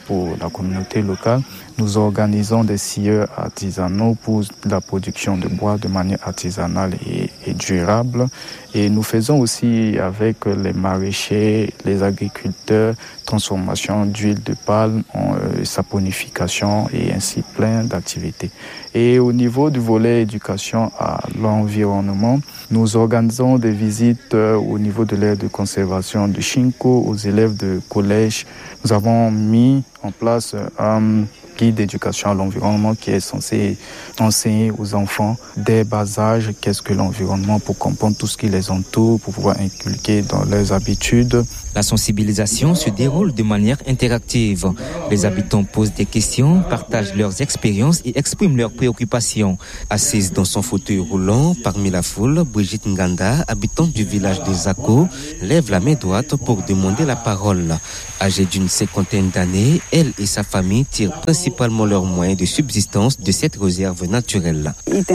pour la communauté locale. Nous organisons des scieurs artisanaux pour la production de bois de manière artisanale et durable. Et nous faisons aussi avec les maraîchers, les agriculteurs, transformation d'huile de palme, saponification et ainsi plein d'activités. Et au niveau du volet éducation à l'environnement, nous organisons des visites au niveau de l'aire de conservation de Chinko aux élèves de collège. Nous avons mis en place un guide d'éducation à l'environnement qui est censé enseigner aux enfants dès bas âge qu'est-ce que l'environnement pour comprendre tout ce qui les entoure, pour pouvoir inculquer dans leurs habitudes. La sensibilisation se déroule de manière interactive. Les habitants posent des questions, partagent leurs expériences et expriment leurs préoccupations. Assise dans son fauteuil roulant, parmi la foule, Brigitte Nganda, habitante du village de Zako, lève la main droite pour demander la parole. Âgée d'une 50aine d'années, elle et sa famille tirent principalement leurs moyens de subsistance de cette réserve naturelle.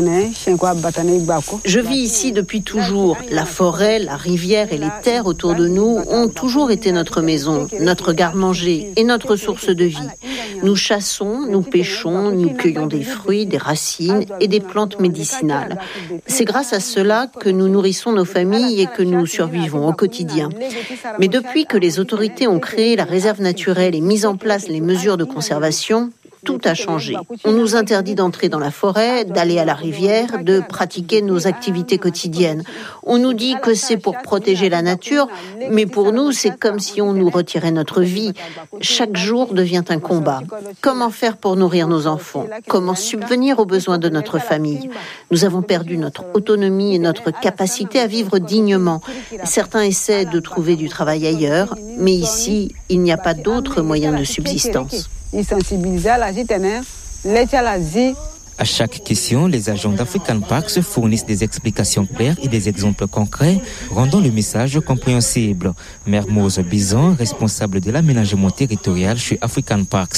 Je vis ici depuis toujours. La forêt, la rivière et les terres autour de nous ont toujours été notre maison, notre garde-manger et notre source de vie. Nous chassons, nous pêchons, nous cueillons des fruits, des racines et des plantes médicinales. C'est grâce à cela que nous nourrissons nos familles et que nous survivons au quotidien. Mais depuis que les autorités ont créé la réserve naturelle et mis en place les mesures de conservation, tout a changé. On nous interdit d'entrer dans la forêt, d'aller à la rivière, de pratiquer nos activités quotidiennes. On nous dit que c'est pour protéger la nature, mais pour nous, c'est comme si on nous retirait notre vie. Chaque jour devient un combat. Comment faire pour nourrir nos enfants ? Comment subvenir aux besoins de notre famille ? Nous avons perdu notre autonomie et notre capacité à vivre dignement. Certains essaient de trouver du travail ailleurs, mais ici, il n'y a pas d'autres moyens de subsistance. À chaque question, les agents d'African Park se fournissent des explications claires et des exemples concrets, rendant le message compréhensible. Mermoz Bizan, responsable de l'aménagement territorial chez African Parks.